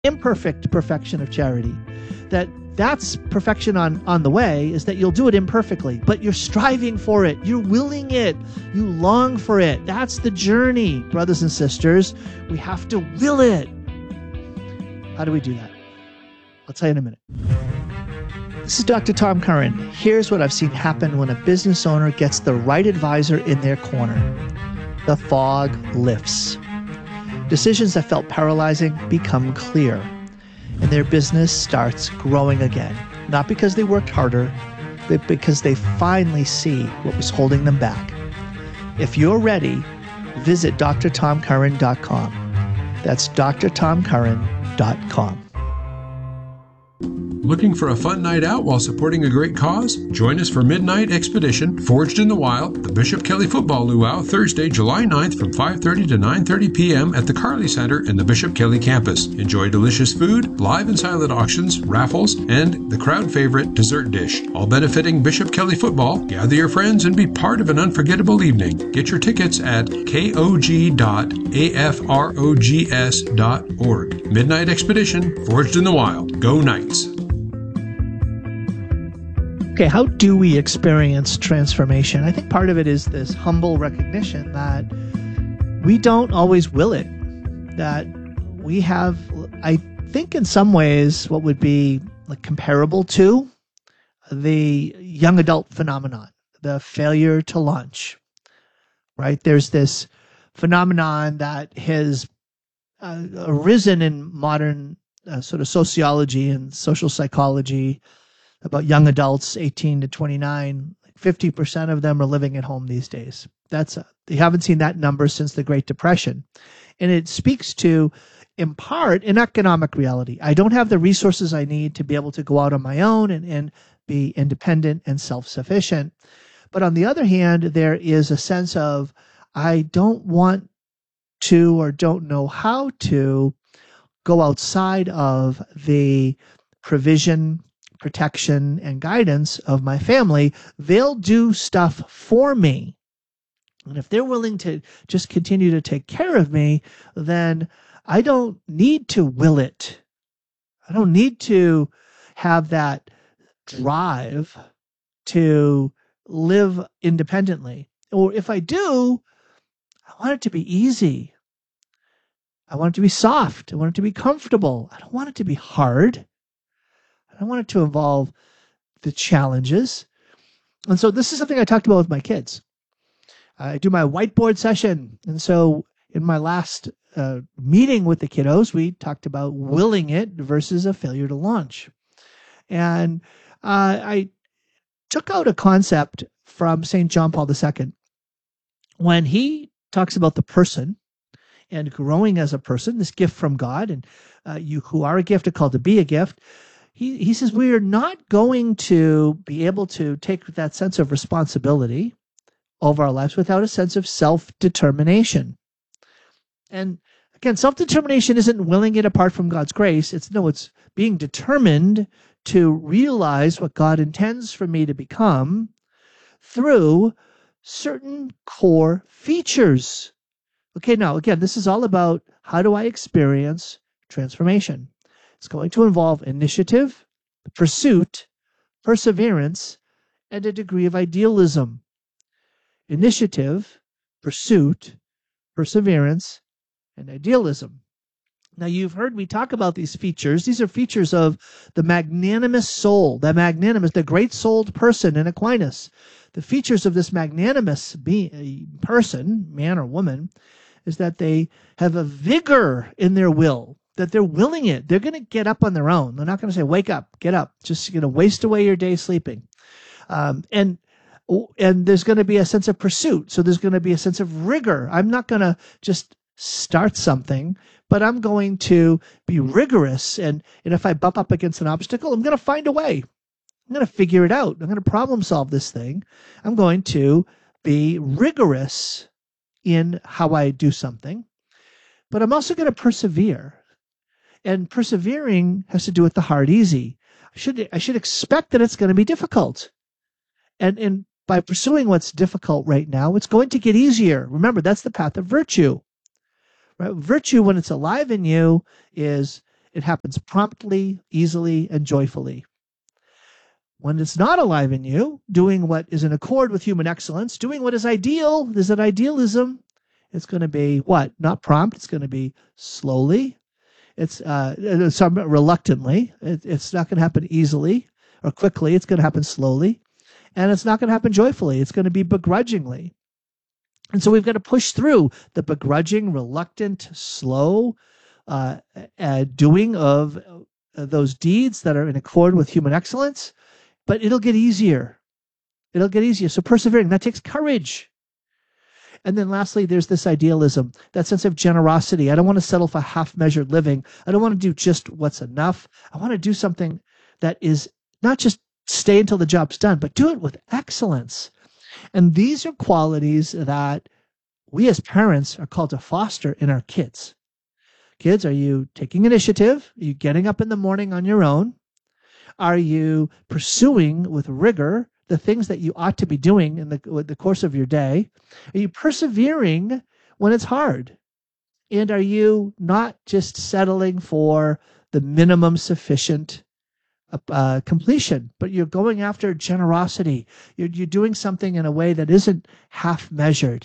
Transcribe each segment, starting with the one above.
imperfect perfection of charity. That's perfection on the way, is that you'll do it imperfectly, but you're striving for it. You're willing it. You long for it. That's the journey, brothers and sisters. We have to will it. How do we do that? I'll tell you in a minute. This is Dr. Tom Curran. Here's what I've seen happen when a business owner gets the right advisor in their corner. The fog lifts. Decisions that felt paralyzing become clear, and their business starts growing again. Not because they worked harder, but because they finally see what was holding them back. If you're ready, visit drtomcurran.com. That's drtomcurran.com. Looking for a fun night out while supporting a great cause? Join us for Midnight Expedition, Forged in the Wild, the Bishop Kelly Football Luau, Thursday, July 9th from 5:30 to 9:30 p.m. at the Carly Center in the Bishop Kelly campus. Enjoy delicious food, live and silent auctions, raffles, and the crowd favorite dessert dish. All benefiting Bishop Kelly Football. Gather your friends and be part of an unforgettable evening. Get your tickets at kog.afrogs.org. Midnight Expedition, Forged in the Wild. Go Knights! Okay, how do we experience transformation? I think part of it is this humble recognition that we don't always will it. That we have, I think in some ways, what would be like comparable to the young adult phenomenon, the failure to launch, right? There's this phenomenon that has arisen in modern sort of sociology and social psychology about young adults, 18 to 29. 50% of them are living at home these days. They haven't seen that number since the Great Depression. And it speaks to, in part, an economic reality. I don't have the resources I need to be able to go out on my own and be independent and self-sufficient. But on the other hand, there is a sense of, I don't want to or don't know how to go outside of the provision, protection, and guidance of my family. They'll do stuff for me. And if they're willing to just continue to take care of me, then I don't need to will it. I don't need to have that drive to live independently. Or if I do, I want it to be easy. I want it to be soft. I want it to be comfortable. I don't want it to be hard. I want it to involve the challenges. And so this is something I talked about with my kids. I do my whiteboard session. And so in my last meeting with the kiddos, we talked about willing it versus a failure to launch. And I took out a concept from St. John Paul II when he talks about the person and growing as a person, this gift from God, and you who are a gift are called to be a gift. He says we are not going to be able to take that sense of responsibility over our lives without a sense of self-determination. And again, self-determination isn't willing it apart from God's grace. It's being determined to realize what God intends for me to become through certain core features. Okay, now again, this is all about how do I experience transformation. It's going to involve initiative, pursuit, perseverance, and a degree of idealism. Initiative, pursuit, perseverance, and idealism. Now, you've heard me talk about these features. These are features of the magnanimous soul, the great-souled person in Aquinas. The features of this magnanimous person, man or woman, is that they have a vigor in their will, that they're willing it. They're going to get up on their own. They're not going to say, wake up, get up. Just going to waste away your day sleeping. And there's going to be a sense of pursuit. So there's going to be a sense of rigor. I'm not going to just start something, but I'm going to be rigorous. And if I bump up against an obstacle, I'm going to find a way. I'm going to figure it out. I'm going to problem solve this thing. I'm going to be rigorous in how I do something, but I'm also going to persevere. And persevering has to do with the hard easy. I should expect that it's going to be difficult. And by pursuing what's difficult right now, it's going to get easier. Remember, that's the path of virtue. Right? Virtue, when it's alive in you, is It happens promptly, easily, and joyfully. When it's not alive in you, doing what is in accord with human excellence, doing what is ideal, there's an idealism. It's going to be what? Not prompt. It's going to be slowly. It's reluctantly. It's not going to happen easily or quickly. It's going to happen slowly. And it's not going to happen joyfully. It's going to be begrudgingly. And so we've got to push through the begrudging, reluctant, slow doing of those deeds that are in accord with human excellence. But it'll get easier. It'll get easier. So persevering, that takes courage. And then lastly, there's this idealism, that sense of generosity. I don't want to settle for half-measured living. I don't want to do just what's enough. I want to do something that is not just stay until the job's done, but do it with excellence. And these are qualities that we as parents are called to foster in our kids. Kids, are you taking initiative? Are you getting up in the morning on your own? Are you pursuing with rigor the things that you ought to be doing in the course of your day? Are you persevering when it's hard? And are you not just settling for the minimum sufficient completion, but you're going after generosity? You're doing something in a way that isn't half measured.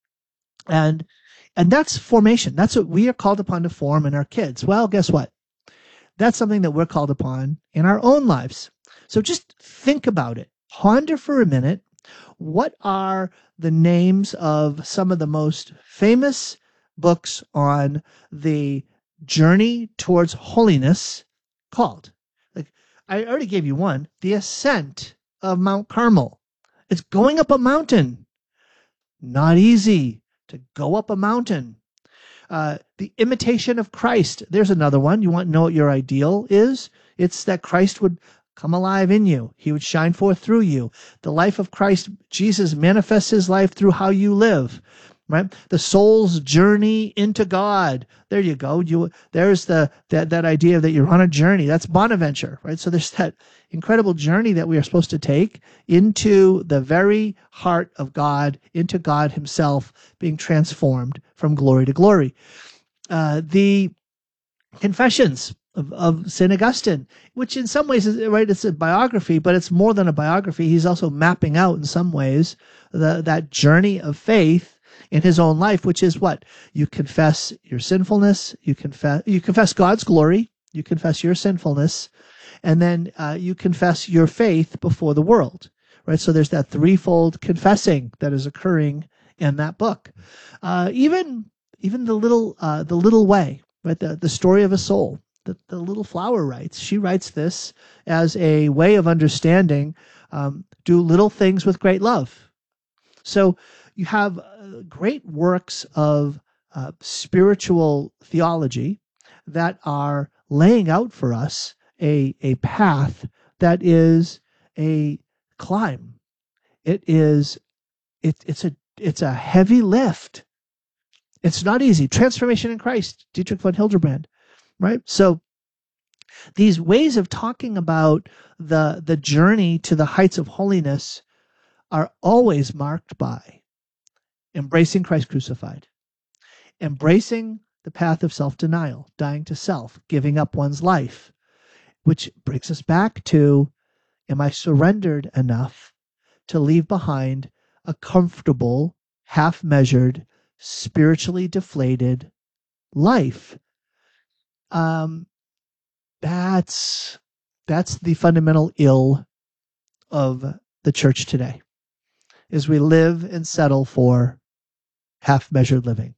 And that's formation. That's what we are called upon to form in our kids. Well, guess what? That's something that we're called upon in our own lives. So just think about it. Ponder for a minute. What are the names of some of the most famous books on the journey towards holiness called? Like, I already gave you one, The Ascent of Mount Carmel. It's going up a mountain. Not easy to go up a mountain. The Imitation of Christ. There's another one. You want to know what your ideal is? It's that Christ would come alive in you. He would shine forth through you. The life of Christ, Jesus manifests his life through how you live, right? The soul's journey into God. There you go. There's that idea that you're on a journey. That's Bonaventure, right? So there's that incredible journey that we are supposed to take into the very heart of God, into God himself being transformed from glory to glory. The Confessions of St. Augustine, which in some ways is, right, it's a biography, but it's more than a biography. He's also mapping out in some ways that journey of faith in his own life, which is what? You confess your sinfulness, you confess God's glory, you confess your sinfulness, and then you confess your faith before the world, right? So there's that threefold confessing that is occurring in that book. Even the little way, right? The story of a soul. The little flower writes. She writes this as a way of understanding, do little things with great love. So you have great works of spiritual theology that are laying out for us a path that is a climb. It's a heavy lift. It's not easy. Transformation in Christ, Dietrich von Hildebrand. Right? So these ways of talking about the journey to the heights of holiness are always marked by embracing Christ crucified, embracing the path of self-denial, dying to self, giving up one's life, which brings us back to, am I surrendered enough to leave behind a comfortable, half-measured, spiritually deflated life? That's the fundamental ill of the church today, is we live and settle for half-measured living.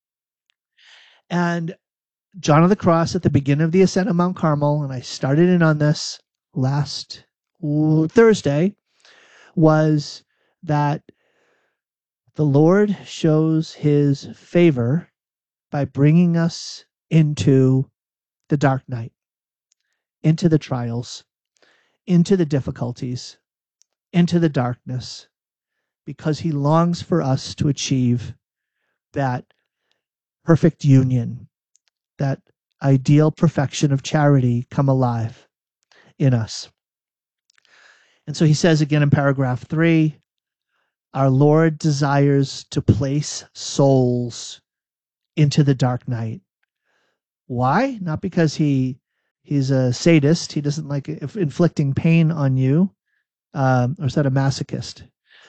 And John of the Cross at the beginning of the ascent of Mount Carmel, and I started in on this last Thursday, was that the Lord shows his favor by bringing us into the dark night, into the trials, into the difficulties, into the darkness, because he longs for us to achieve that perfect union, that ideal perfection of charity come alive in us. And so he says again in paragraph 3, our Lord desires to place souls into the dark night, Why? Not because he's a sadist. He doesn't like inflicting pain on you. Or is that a masochist?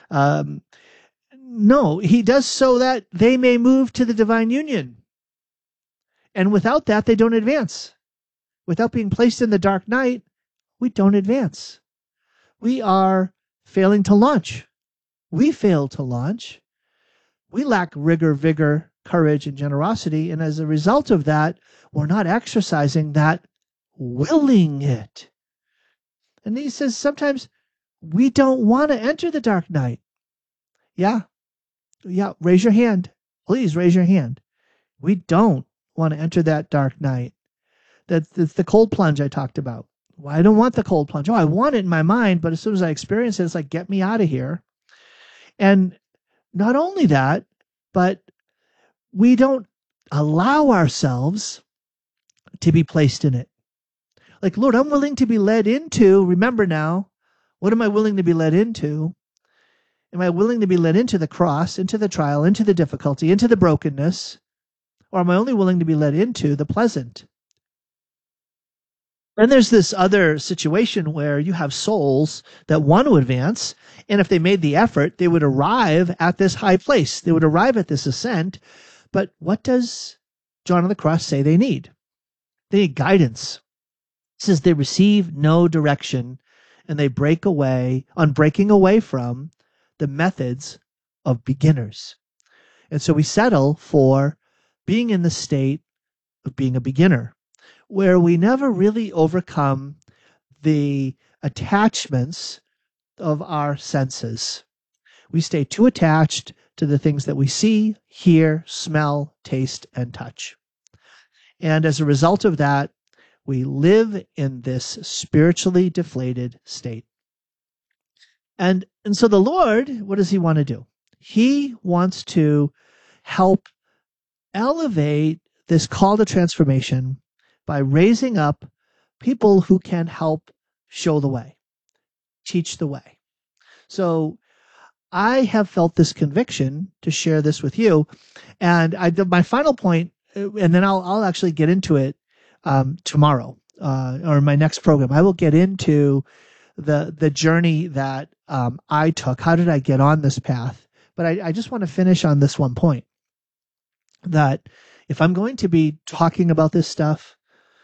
No, he does so that they may move to the divine union. And without that, they don't advance. Without being placed in the dark night, we don't advance. We are failing to launch. We fail to launch. We lack rigor, vigor, courage, and generosity. And as a result of that, we're not exercising that willing it. And he says sometimes we don't want to enter the dark night. Yeah. Raise your hand. Please raise your hand. We don't want to enter that dark night. That's the cold plunge I talked about. Well, I don't want the cold plunge. Oh, I want it in my mind, but as soon as I experience it, it's like, get me out of here. And not only that, but we don't allow ourselves to be placed in it. Like, Lord, I'm willing to be led into, remember now, what am I willing to be led into? Am I willing to be led into the cross, into the trial, into the difficulty, into the brokenness? Or am I only willing to be led into the pleasant? And there's this other situation where you have souls that want to advance, and if they made the effort, they would arrive at this high place. They would arrive at this ascent. But what does John of the Cross say they need? They need guidance. It says they receive no direction, and they break away, on breaking away from the methods of beginners. And so we settle for being in the state of being a beginner, where we never really overcome the attachments of our senses. We stay too attached to the things that we see, hear, smell, taste, and touch. And as a result of that, we live in this spiritually deflated state. And so the Lord, what does he want to do? He wants to help elevate this call to transformation by raising up people who can help show the way, teach the way. So I have felt this conviction to share this with you. And my final point, and then I'll actually get into it tomorrow or in my next program. I will get into the journey that I took. How did I get on this path? But I just want to finish on this one point, that if I'm going to be talking about this stuff,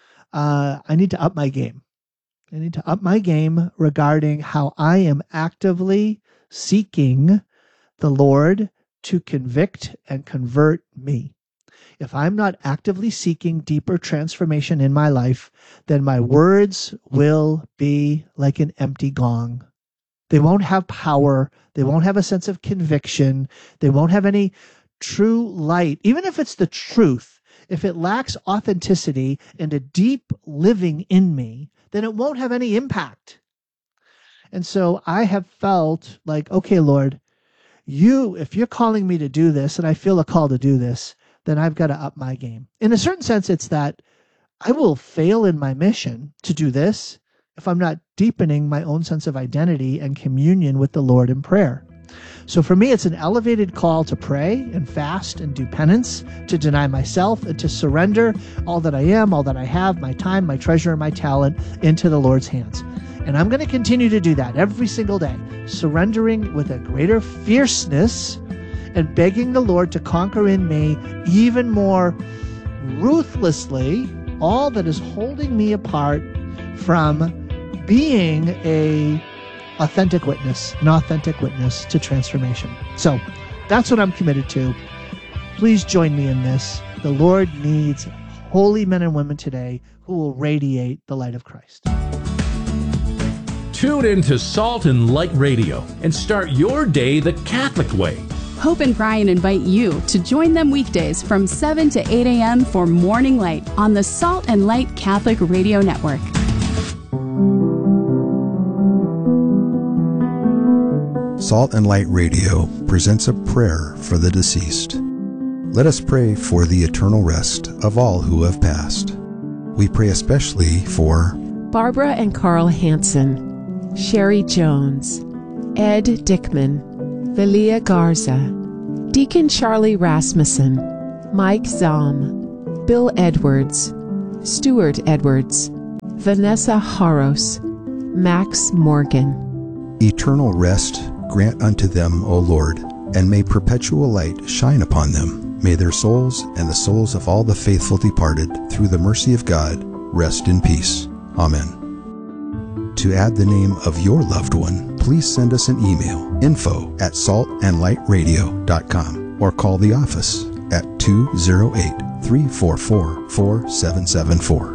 I need to up my game. I need to up my game regarding how I am actively seeking the Lord to convict and convert me. If I'm not actively seeking deeper transformation in my life, then my words will be like an empty gong. They won't have power. They won't have a sense of conviction. They won't have any true light. Even if it's the truth, if it lacks authenticity and a deep living in me, then it won't have any impact. And so I have felt like, okay, Lord, if you're calling me to do this, and I feel a call to do this, then I've got to up my game. In a certain sense, it's that I will fail in my mission to do this if I'm not deepening my own sense of identity and communion with the Lord in prayer. So for me, it's an elevated call to pray and fast and do penance, to deny myself and to surrender all that I am, all that I have, my time, my treasure, and my talent into the Lord's hands. And I'm going to continue to do that every single day, surrendering with a greater fierceness and begging the Lord to conquer in me even more ruthlessly all that is holding me apart from being an authentic witness to transformation. So that's what I'm committed to. Please join me in this. The Lord needs holy men and women today who will radiate the light of Christ. Tune in to Salt and Light Radio and start your day the Catholic way. Hope and Brian invite you to join them weekdays from 7 to 8 a.m. for Morning Light on the Salt and Light Catholic Radio Network. Salt and Light Radio presents a prayer for the deceased. Let us pray for the eternal rest of all who have passed. We pray especially for Barbara and Carl Hansen, Sherry Jones, Ed Dickman, Velia Garza, Deacon Charlie Rasmussen, Mike Zahm, Bill Edwards, Stuart Edwards, Vanessa Haros, Max Morgan. Eternal rest grant unto them, O Lord, and may perpetual light shine upon them. May their souls and the souls of all the faithful departed, through the mercy of God, rest in peace. Amen. To add the name of your loved one, please send us an email, info@saltandlightradio.com, or call the office at 208-344-4774.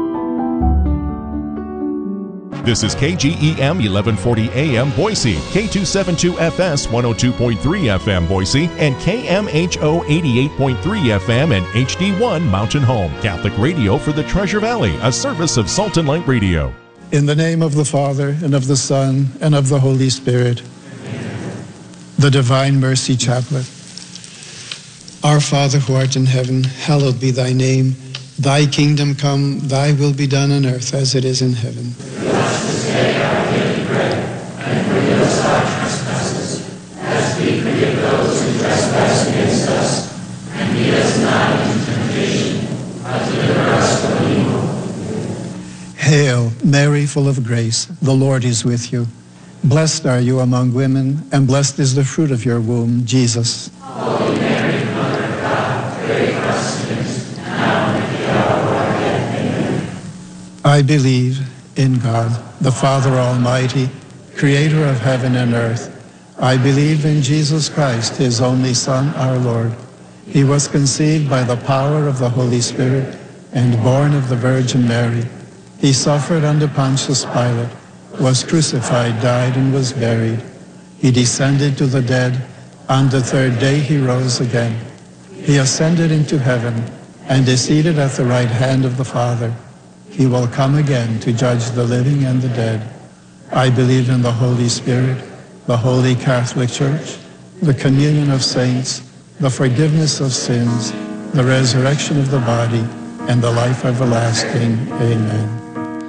This is KGEM 1140 AM Boise, K272FS 102.3 FM Boise, and KMHO 88.3 FM and HD1 Mountain Home. Catholic radio for the Treasure Valley, a service of Salt and Light Radio. In the name of the Father, and of the Son, and of the Holy Spirit. Amen. The Divine Mercy Chaplet. Our Father who art in heaven, hallowed be thy name. Thy kingdom come, thy will be done on earth as it is in heaven. Give us this day our daily bread, and forgive us our trespasses, as we forgive those who trespass against us. And lead us not into temptation, but deliver us from evil. Hail, Mary, full of grace, the Lord is with you. Blessed are you among women, and blessed is the fruit of your womb, Jesus. Holy Mary, Mother of God, pray for us sinners, now and at the hour of our death. Amen. I believe in God, the Father Almighty, creator of heaven and earth. I believe in Jesus Christ, his only Son, our Lord. He was conceived by the power of the Holy Spirit and born of the Virgin Mary. He suffered under Pontius Pilate, was crucified, died, and was buried. He descended to the dead. On the third day he rose again. He ascended into heaven and is seated at the right hand of the Father. He will come again to judge the living and the dead. I believe in the Holy Spirit, the Holy Catholic Church, the communion of saints, the forgiveness of sins, the resurrection of the body, and the life everlasting. Amen.